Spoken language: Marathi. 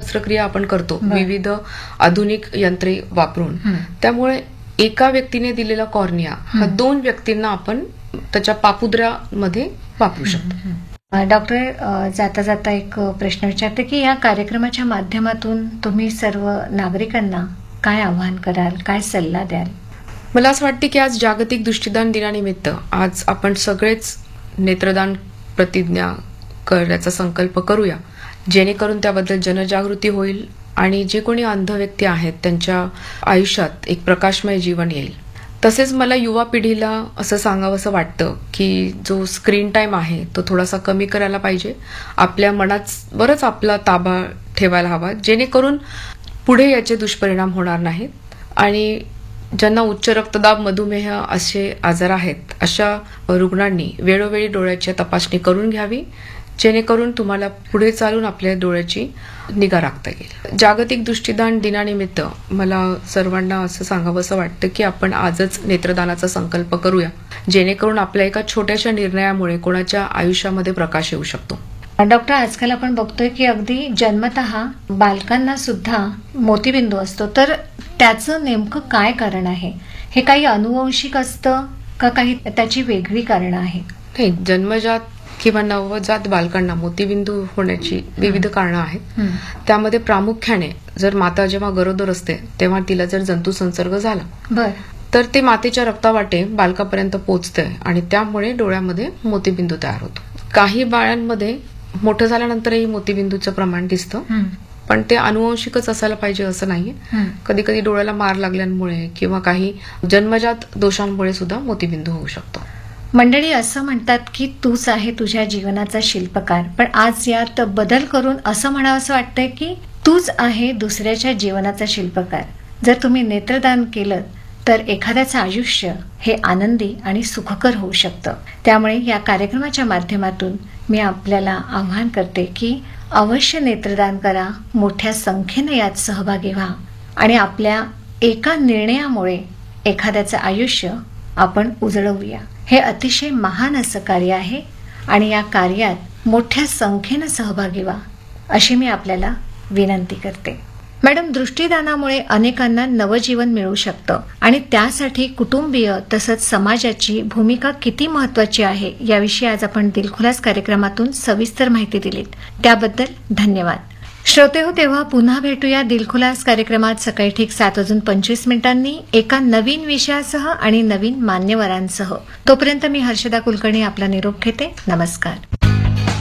शस्त्रक्रिया आपण करतो विविध आधुनिक यंत्रे वापरून. त्यामुळे एका व्यक्तीने दिलेला कॉर्निया हा 2 व्यक्तींना आपण त्याच्या पापुद्र्यामध्ये वापरू शकतो. डॉक्टर, जाता जाता एक प्रश्न विचारते की या कार्यक्रमाच्या माध्यमातून तुम्ही सर्व नागरिकांना काय आवाहन कराल, काय सल्ला द्याल? मला असं वाटते की आज जागतिक दृष्टिदान दिनानिमित्त आज आपण सगळेच नेत्रदान प्रतिज्ञा करण्याचा संकल्प करूया, जेणेकरून त्याबद्दल जनजागृती होईल आणि जे कोणी अंध व्यक्ती आहेत त्यांच्या आयुष्यात एक प्रकाशमय जीवन येईल. तसेच मला युवा पिढीला असं सांगावंसं वाटतं की जो स्क्रीन टाइम आहे तो थोडासा कमी करायला पाहिजे. आपल्या मनावरच आपला ताबा ठेवायला हवा, जेणेकरून पुढे याचे दुष्परिणाम होणार नाहीत. आणि ज्यांना उच्च रक्तदाब, मधुमेह असे आजार आहेत अशा रुग्णांनी वेळोवेळी डोळ्याची तपासणी करून घ्यावी, जेणेकरून तुम्हाला पुढे चालून आपल्या डोळ्याची निगा राखता येईल. जागतिक दृष्टिदान दिनानिमित्त मला सर्वांना असं सांगावंसं वाटतं की आपण आजच नेत्रदानाचा संकल्प करूया, जेणेकरून आपल्या एका छोट्याशा निर्णयामुळे कोणाच्या आयुष्यामध्ये प्रकाश येऊ शकतो. डॉक्टर, आजकाल आपण बघतोय की अगदी जन्मतः बालकांना सुद्धा मोतीबिंदू असतो, तर त्याचं नेमकं काय कारण आहे? हे काही अनुवंशिक असतं का काही त्याची वेगळी कारणं आहेत? नाही, जन्मजात किंवा नवजात बालकांना मोतीबिंदू होण्याची विविध कारणं आहेत. त्यामध्ये प्रामुख्याने जर माता जेव्हा गरोदर असते तेव्हा तिला जर जंतू संसर्ग झाला तर ते मातेच्या रक्तावाटे बालकापर्यंत पोहोचते आणि त्यामुळे डोळ्यामध्ये मोतीबिंदू तयार होतो. काही बाळांमध्ये मोठं झाल्यानंतरही मोतीबिंदूचं प्रमाण दिसतं, पण ते अनुवंशिकच असायला पाहिजे असं नाहीये. कधी कधी डोळ्याला मार लागल्यामुळे किंवा काही जन्मजात दोषांमुळे सुद्धा मोतीबिंदू होऊ शकतो. मंडळी, असं म्हणतात की तूच आहे तुझ्या जीवनाचा शिल्पकार, पण आज यात बदल करून असं म्हणावंसं वाटतंय की तूच आहे दुसऱ्याच्या जीवनाचा शिल्पकार. जर तुम्ही नेत्रदान केलं तर एखाद्याचं आयुष्य हे आनंदी आणि सुखकर होऊ शकतं. त्यामुळे या कार्यक्रमाच्या माध्यमातून मी आपल्याला आवाहन करते की अवश्य नेत्रदान करा, मोठ्या संख्येने यात सहभागी व्हा आणि आपल्या एका निर्णयामुळे एखाद्याचं आयुष्य आपण उजळवूया. हे अतिशय महान असं कार्य आहे आणि या कार्यात मोठ्या संख्येनं सहभागी व्हा अशी मी आपल्याला विनंती करते. मॅडम, दृष्टिदानामुळे अनेकांना नवजीवन मिळू शकतं आणि त्यासाठी कुटुंबीय तसंच समाजाची भूमिका किती महत्वाची आहे याविषयी आज आपण दिलखुलास कार्यक्रमातून सविस्तर माहिती दिलीत. त्याबद्दल धन्यवाद. श्रोते हो, तेव्हा पुन्हा भेटूया दिलखुलास कार्यक्रमात सकाळी ठीक 7:25 एका नवीन विषयासह आणि नवीन मान्यवरांसह. तोपर्यंत मी हर्षदा कुलकर्णी आपला निरोप घेते. नमस्कार.